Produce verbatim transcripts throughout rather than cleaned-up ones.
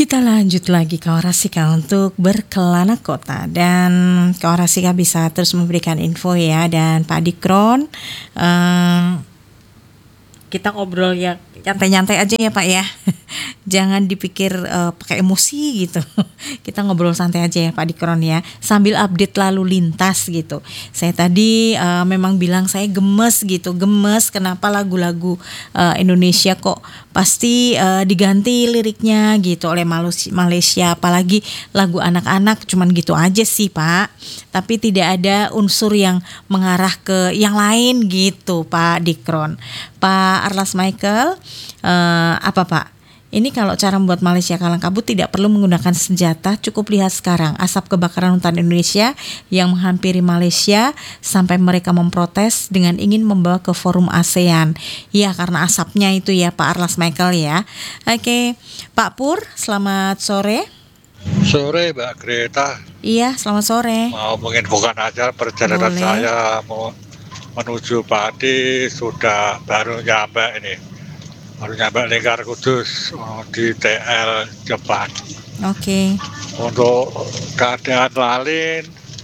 Kita lanjut lagi Kawarasika untuk berkelana kota, dan Kawarasika bisa terus memberikan info ya. Dan Pak Dikron, eh, kita ngobrol ya nyantai-nyantai aja ya Pak ya. Jangan dipikir uh, pakai emosi gitu. Kita ngobrol santai aja ya Pak Dikron ya, sambil update lalu lintas gitu. Saya tadi uh, memang bilang saya gemes gitu, gemes kenapa lagu-lagu uh, Indonesia kok pasti uh, diganti liriknya gitu oleh Malaysia, apalagi lagu anak-anak cuman gitu aja sih Pak. Tapi tidak ada unsur yang mengarah ke yang lain gitu Pak Dikron. Pak Arlas Michael, uh, apa Pak? Ini kalau cara membuat Malaysia kalang kabut tidak perlu menggunakan senjata, cukup lihat sekarang asap kebakaran hutan Indonesia yang menghampiri Malaysia sampai mereka memprotes dengan ingin membawa ke forum ASEAN. Ya karena asapnya itu ya Pak Arlas Michael ya. Oke, Pak Pur, selamat sore. Sore Mbak Greta. Iya, selamat sore. Mau menginfokan aja perjalanan Boleh. saya mau menuju Pati sudah baru nyampe ini. Baru nyampe Lingkar Kudus oh, di T L Jepang. Oke. Untuk keadaan lalin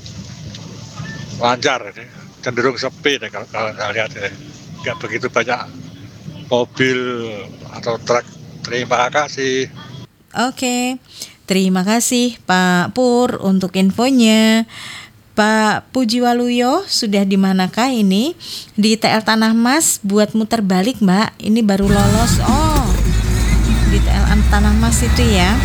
lancar ini, cenderung sepi nih kalau, kalau saya lihat ini. Nggak begitu banyak mobil atau truk. Terima kasih. Oke, terima kasih Pak Pur untuk infonya. Pak Pujiwaluyo, sudah di manakah ini? Di T L Tanah Mas buat muter balik Mbak. Ini baru lolos. Oh, di T L Tanah Mas itu ya.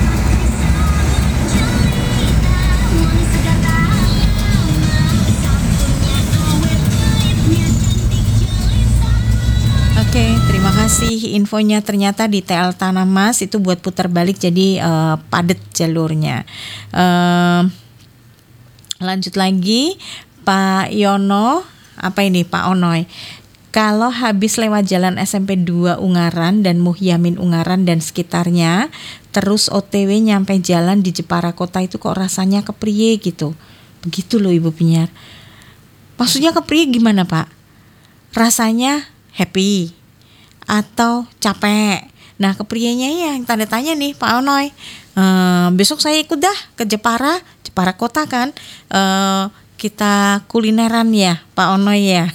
Oke, terima kasih infonya. Ternyata di T L Tanah Mas itu buat putar balik, jadi uh, padat jalurnya. Uh, lanjut lagi Pak Yono, apa ini Pak Onoy? Kalau habis lewat jalan S M P dua Ungaran dan Muhyamin Ungaran dan sekitarnya, terus O T W nyampe jalan di Jepara Kota itu kok rasanya kepriye gitu. Begitu loh Ibu Pinyar. Maksudnya kepriye gimana Pak? Rasanya happy atau capek? Nah kepriyenya ya yang tanda tanya nih Pak Onoy. Uh, besok saya ikut dah ke Jepara, Jepara Kota kan. Uh, kita kulineran ya Pak Onoy ya.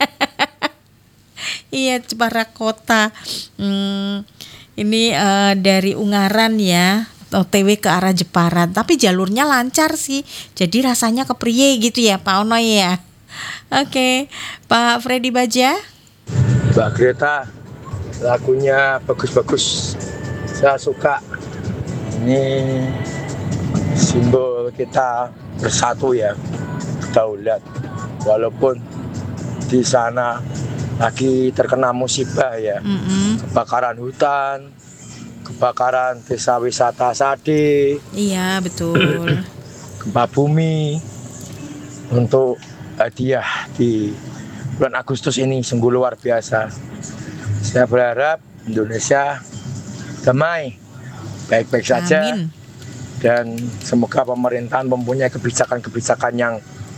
Iya Jepara Kota. Hmm, ini uh, dari Ungaran ya, O T W ke arah Jepara. Tapi jalurnya lancar sih. Jadi rasanya kepriye gitu ya Pak Onoy ya. Oke, Pak Freddy Baja. Mbak Greta, lagunya bagus-bagus. Saya suka. Ini simbol kita bersatu ya, berdaulat. Walaupun di sana lagi terkena musibah ya, mm-hmm. kebakaran hutan, kebakaran desa wisata Sade. Iya betul. Gempa bumi. Untuk hadiah di bulan Agustus ini sungguh luar biasa. Saya berharap Indonesia damai, baik-baik saja. Amin. Dan semoga pemerintahan mempunyai kebijakan-kebijakan yang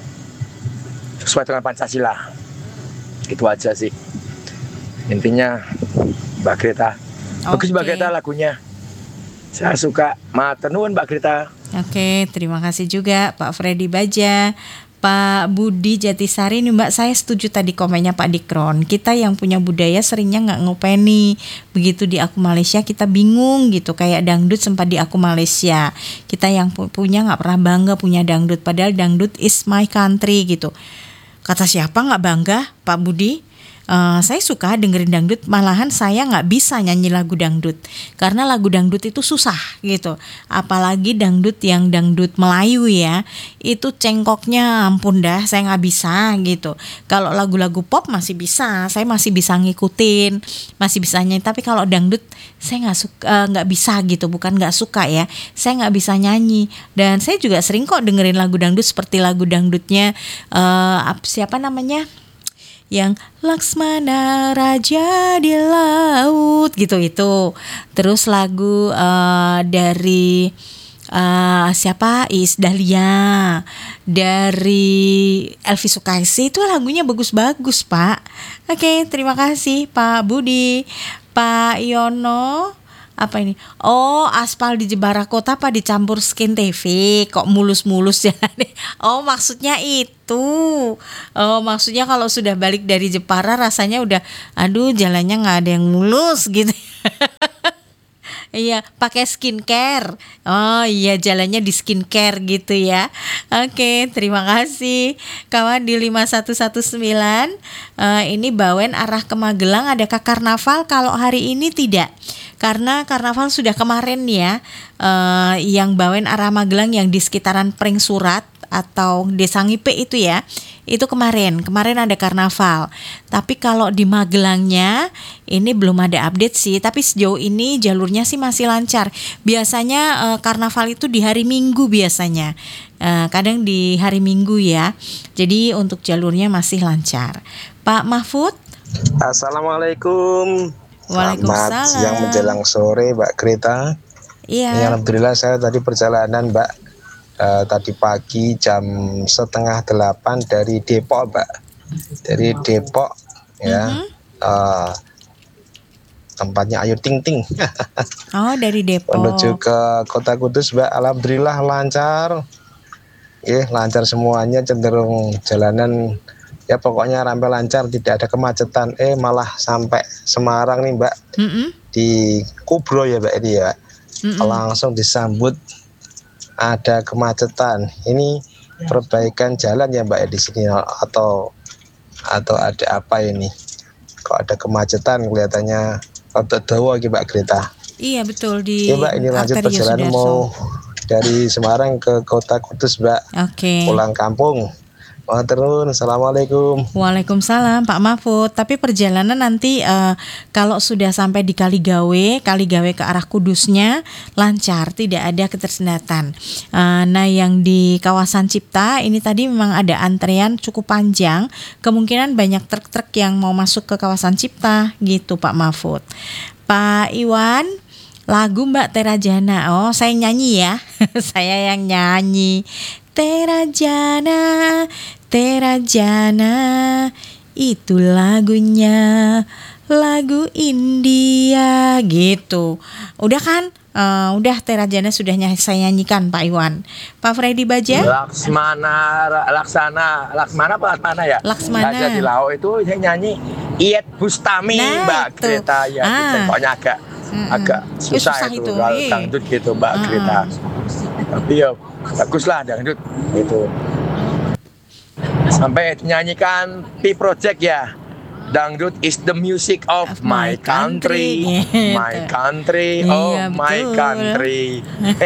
sesuai dengan Pancasila. Itu aja sih intinya Mbak Greta. Bagus okay. Mbak Greta lagunya, saya suka. Matur nuwun Mbak Greta. Oke, terima kasih juga Pak Freddy Baja. Pak Budi Jatisari nih Mbak, saya setuju tadi komennya Pak Dikron. Kita yang punya budaya seringnya nggak ngopeni. Begitu di Aku Malaysia kita bingung gitu, kayak dangdut sempat di Aku Malaysia. Kita yang punya nggak pernah bangga punya dangdut, padahal dangdut is my country gitu. Kata siapa nggak bangga Pak Budi? Uh, saya suka dengerin dangdut, malahan saya nggak bisa nyanyi lagu dangdut karena lagu dangdut itu susah gitu, apalagi dangdut yang dangdut Melayu ya, itu cengkoknya ampun dah, saya nggak bisa gitu. Kalau lagu-lagu pop masih bisa, saya masih bisa ngikutin, masih bisa nyanyi, tapi kalau dangdut saya nggak suka, nggak bisa gitu, bukan nggak suka ya, saya nggak bisa nyanyi. Dan saya juga sering kok dengerin lagu dangdut seperti lagu dangdutnya uh, siapa namanya? Yang Laksmana Raja di Laut gitu itu. Terus lagu uh, dari uh, siapa? Iis Dahlia, dari Elvi Sukaisi, itu lagunya bagus-bagus Pak. Oke, terima kasih Pak Budi. Pak Yono, Apa ini? Oh, aspal di Jepara Kota apa dicampur Skin T V? Kok mulus-mulus jalannya? Oh, maksudnya itu. Oh, maksudnya kalau sudah balik dari Jepara rasanya udah, aduh jalannya nggak ada yang mulus gitu. Iya, pakai skincare. Oh iya, jalannya di skincare gitu ya. Oke, terima kasih kawan di lima satu satu sembilan. uh, Ini Bawen arah ke Magelang. Adakah karnaval? Kalau hari ini tidak, karena karnaval sudah kemarin ya. uh, Yang Bawen arah Magelang yang di sekitaran Pring Surat atau Desa Ngipe itu ya, itu kemarin kemarin ada karnaval. Tapi kalau di Magelangnya ini belum ada update sih, tapi sejauh ini jalurnya sih masih lancar. Biasanya eh, karnaval itu di hari Minggu biasanya, eh, kadang di hari Minggu ya, jadi untuk jalurnya masih lancar. Pak Mahfud. Assalamualaikum. Waalaikumsalam. Selamat siang menjelang sore Mbak Greta. Iya. Ini alhamdulillah saya tadi perjalanan Mbak, Uh, tadi pagi jam setengah delapan dari Depok Mbak, dari Depok ya, mm-hmm. uh, tempatnya Ayu Ting Ting. Oh, dari Depok menuju ke Kota Kudus Mbak, alhamdulillah lancar, ya lancar semuanya, cenderung jalanan ya pokoknya ramai lancar, tidak ada kemacetan. Eh malah sampai Semarang nih Mbak, mm-hmm. di Kubro ya Mbak ini ya, mm-hmm. langsung disambut ada kemacetan. Ini perbaikan jalan ya Mbak di sini atau atau ada apa ini? Kok ada kemacetan kelihatannya untuk dawa gitu Mbak Greta. Iya betul di. Ya Mbak, ini lanjut perjalanan mau dari Semarang ke Kota Kudus Mbak. Oke. Okay. Pulang kampung. Wah terus, assalamualaikum. Waalaikumsalam Pak Mahfud. Tapi perjalanan nanti uh, kalau sudah sampai di Kaligawe, Kaligawe ke arah Kudusnya lancar, tidak ada ketersendatan. Uh, nah yang di kawasan Cipta ini tadi memang ada antrean cukup panjang, kemungkinan banyak truk-truk yang mau masuk ke kawasan Cipta gitu Pak Mahfud. Pak Iwan, lagu Mbak Terajana. Oh saya nyanyi ya, saya yang nyanyi. Terajana, Terajana, itu lagunya, lagu India gitu. Udah kan? Uh, udah Terajana sudah ny- saya nyanyikan Pak Iwan. Pak Freddy Baja. Laksmana, Laksana, Laksmana apa Laksmana ya? Laksmana. Raja di Laut itu saya nyanyi Iyet Bustami nah, Mbak Greta ya. Ah. Pokoknya agak Mm-mm. agak susah, ya, susah itu, itu. Dangdut gitu Mbak uh-uh. Greta. Tapi ya bagus lah dangdut gitu. Sampai nyanyikan P Project ya. Dangdut is the music of, of my country, country. my country, oh iya, my country.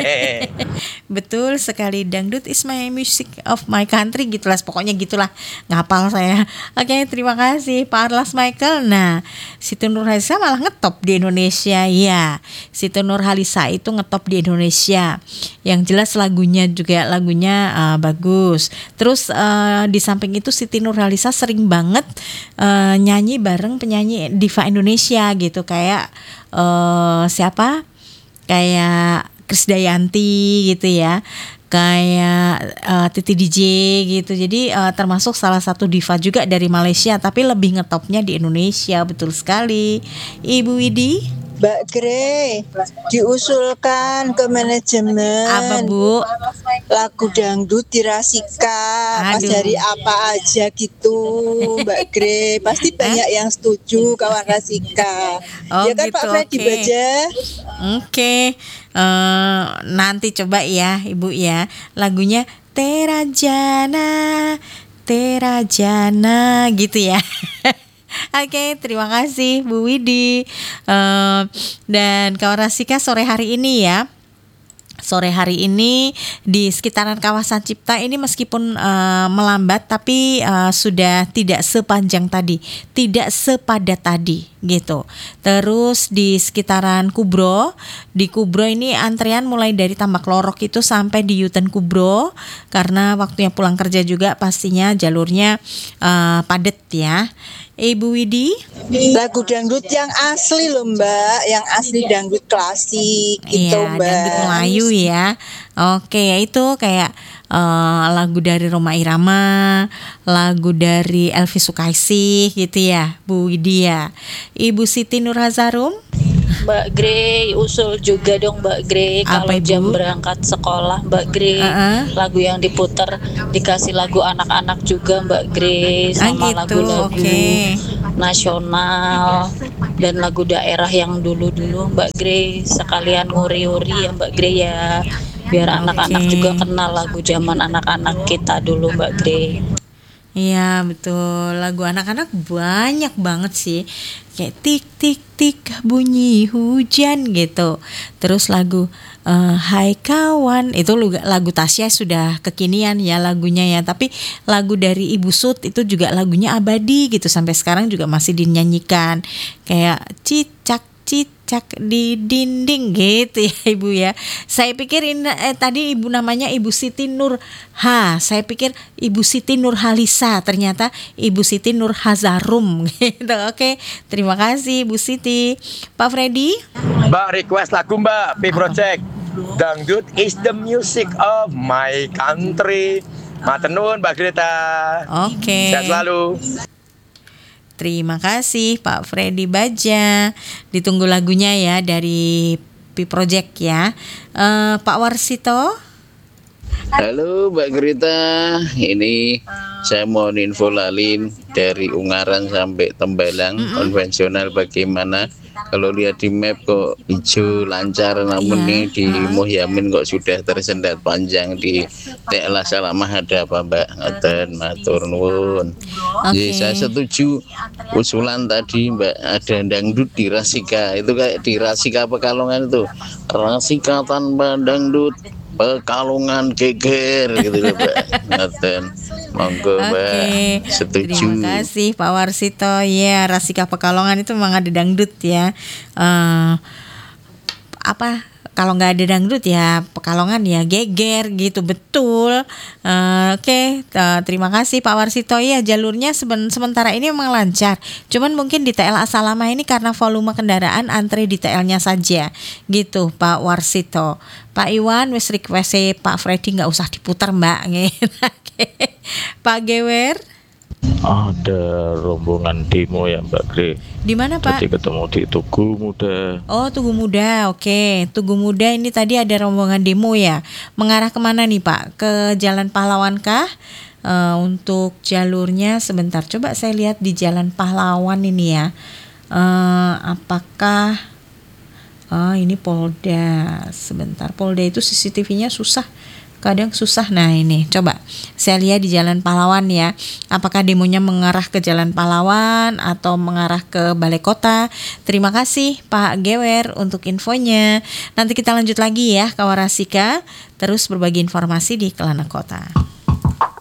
Betul sekali, dangdut is my music of my country gitulah, pokoknya gitulah, ngapal saya. Oke, terima kasih Pak Arlas Michael. Nah, Siti Nurhaliza malah ngetop di Indonesia ya. Siti Nurhaliza itu ngetop di Indonesia. Yang jelas lagunya juga lagunya uh, bagus. Terus uh, di samping itu Siti Nurhaliza sering banget uh, nyanyi bareng penyanyi diva Indonesia gitu, kayak uh, siapa? Kayak Krisdayanti gitu ya, kayak uh, Titi D J gitu. Jadi uh, termasuk salah satu diva juga dari Malaysia, tapi lebih ngetopnya di Indonesia. Betul sekali, Ibu Widi. Mbak Gre, diusulkan ke manajemen. Apa Bu? Lagu dangdut di Rasika, Mas dari apa aja gitu Mbak Gre. Pasti banyak yang setuju kawan Rasika. Oh, ya kan gitu, Pak Freddy okay. Baja. Oke, okay. uh, nanti coba ya Ibu ya, lagunya Terajana, Terajana gitu ya. Oke, okay, terima kasih Bu Widi. Uh, dan kawan Rasika sore hari ini ya. Sore hari ini di sekitaran kawasan Cipta ini meskipun uh, melambat tapi uh, sudah tidak sepanjang tadi, tidak sepadat tadi gitu. Terus di sekitaran Kubro, di Kubro ini antrean mulai dari Tambak Lorok itu sampai di U-turn Kubro karena waktunya pulang kerja juga pastinya jalurnya uh, padat ya. Ibu Widi, lagu dangdut yang asli loh Mbak, yang asli dangdut klasik gitu iya, Mbak. Dangdut Melayu ya. Oke, ya itu kayak uh, lagu dari Rhoma Irama, lagu dari Elvi Sukaesih gitu ya, Bu Widi ya. Ibu Siti Nurhazarum. Mbak Grey, usul juga dong Mbak Grey Apa, kalau Ibu? jam berangkat sekolah Mbak Grey, Uh-uh. lagu yang diputar dikasih lagu anak-anak juga Mbak Grey, Ah sama gitu, lagu-lagu oke. nasional dan lagu daerah yang dulu-dulu Mbak Grey, sekalian nguri-uri ya Mbak Grey ya, biar anak-anak Oke. juga kenal lagu zaman anak-anak kita dulu Mbak Grey. Iya betul, lagu anak-anak banyak banget sih, kayak tik tik tik bunyi hujan gitu. Terus lagu eh, Hai Kawan, itu lagu, lagu Tasya sudah kekinian ya lagunya ya. Tapi lagu dari Ibu Sud itu juga lagunya abadi gitu, sampai sekarang juga masih dinyanyikan. Kayak cicak cicak di dinding gitu ya Ibu ya. Saya pikir ini, eh, tadi Ibu namanya Ibu Siti Nur Ha. Saya pikir Ibu Siti Nur Halisa, ternyata Ibu Siti Nur Hazarum gitu. Oke, terima kasih Ibu Siti. Pak Freddy? Mbak request lagu Mbak, P Project. Dangdut is the music of my country. Matur nuwun Mbak Greta. Oke. Sehat selalu. Terima kasih Pak Freddy Baja. Ditunggu lagunya ya dari P Project ya. Eh, Pak Warsito? Halo Mbak Grita, ini saya mau info lalin dari Ungaran sampai Tembalang. Mm-mm. Konvensional bagaimana? Kalau lihat di map kok hijau lancar, namun Iya. nih di Muhyamin kok sudah tersendat panjang. Di T L A Salamah ada apa Mbak? Ngoten matur nuwun. Oke. Jadi saya setuju usulan tadi Mbak, ada dangdut di Rasika. Itu kayak di Rasika Pekalongan itu. Rasika tanpa dangdut, Pekalongan geger gitu loh Mbak. Ngoten. Monggo Mbak. Oke, Setuju. terima kasih Pak Warsito. Ya, Rasika Pekalongan itu memang ada dangdut ya. Eh, apa? Kalau nggak ada dangdut ya Pekalongan ya geger gitu, betul. Eh, Oke, eh, terima kasih Pak Warsito. Ya, jalurnya seben- sementara ini memang lancar. Cuman mungkin di T L A Salamah ini karena volume kendaraan antre di T L-nya saja, gitu Pak Warsito. Pak Iwan wis request Pak Freddy nggak usah diputar Mbak. Oke. Pak Gewer, Ada rombongan demo ya Mbak Gre. di mana Pak? Tadi ketemu di Tugu Muda. Oh, Tugu Muda. Oke, Tugu Muda ini tadi ada rombongan demo ya. Mengarah kemana nih Pak? Ke Jalan Pahlawan kah? Eh, untuk jalurnya sebentar. Coba saya lihat di Jalan Pahlawan ini ya. Eh, apakah Oh, ini Polda. Sebentar. Polda itu C C T V-nya susah. Kadang susah. Nah, ini coba saya lihat di Jalan Pahlawan ya. Apakah demonya mengarah ke Jalan Pahlawan atau mengarah ke Balai Kota? Terima kasih Pak Gewer untuk infonya. Nanti kita lanjut lagi ya Kawarasika, terus berbagi informasi di Kelana Kota.